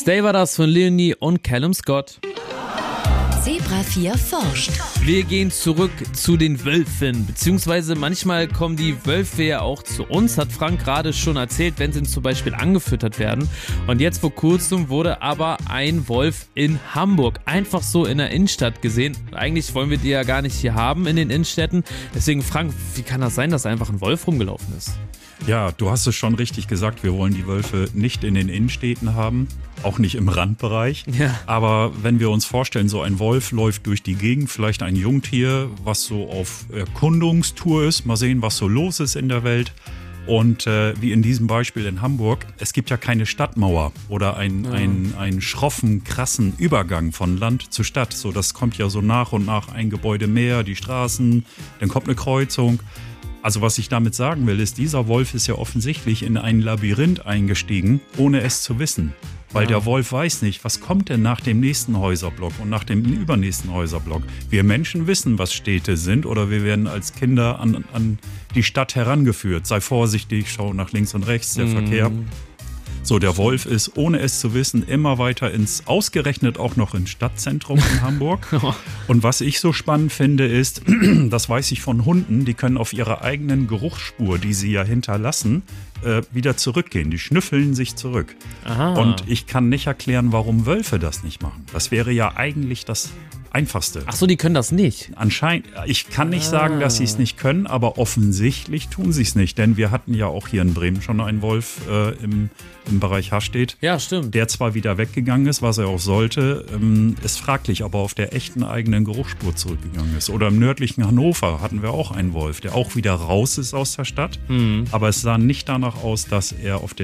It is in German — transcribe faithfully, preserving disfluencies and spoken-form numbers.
Stay war das von Leonie und Callum Scott. Zebra vier forscht. Wir gehen zurück zu den Wölfen, beziehungsweise manchmal kommen die Wölfe ja auch zu uns, hat Frank gerade schon erzählt, wenn sie zum Beispiel angefüttert werden. Und jetzt vor kurzem wurde aber ein Wolf in Hamburg einfach so in der Innenstadt gesehen. Eigentlich wollen wir die ja gar nicht hier haben in den Innenstädten. Deswegen, Frank, wie kann das sein, dass einfach ein Wolf rumgelaufen ist? Ja, du hast es schon richtig gesagt, wir wollen die Wölfe nicht in den Innenstädten haben, auch nicht im Randbereich. Ja. Aber wenn wir uns vorstellen, so ein Wolf läuft durch die Gegend, vielleicht ein Jungtier, was so auf Erkundungstour ist, mal sehen, was so los ist in der Welt. Und äh, wie in diesem Beispiel in Hamburg, es gibt ja keine Stadtmauer oder ein, ja. ein, einen schroffen, krassen Übergang von Land zu Stadt. So, das kommt ja so nach und nach ein Gebäude mehr, die Straßen, dann kommt eine Kreuzung. Also was ich damit sagen will, ist, dieser Wolf ist ja offensichtlich in ein Labyrinth eingestiegen, ohne es zu wissen. Weil ja. der Wolf weiß nicht, was kommt denn nach dem nächsten Häuserblock und nach dem übernächsten Häuserblock. Wir Menschen wissen, was Städte sind, oder wir werden als Kinder an, an die Stadt herangeführt. Sei vorsichtig, schau nach links und rechts, der mhm. Verkehr. So, der Wolf ist, ohne es zu wissen, immer weiter ins, ausgerechnet auch noch ins Stadtzentrum in Hamburg. Und was ich so spannend finde, ist, das weiß ich von Hunden, die können auf ihrer eigenen Geruchsspur, die sie ja hinterlassen, äh, wieder zurückgehen. Die schnüffeln sich zurück. Aha. Und ich kann nicht erklären, warum Wölfe das nicht machen. Das wäre ja eigentlich das Einfachste. Ach so, die können das nicht? Anscheinend, ich kann nicht ah. sagen, dass sie es nicht können, aber offensichtlich tun sie es nicht. Denn wir hatten ja auch hier in Bremen schon einen Wolf äh, im, im Bereich Hastedt. Ja, stimmt. Der zwar wieder weggegangen ist, was er auch sollte, ähm, ist fraglich, aber auf der echten eigenen Geruchsspur zurückgegangen ist. Oder im nördlichen Hannover hatten wir auch einen Wolf, der auch wieder raus ist aus der Stadt. Mhm. Aber es sah nicht danach aus, dass er auf der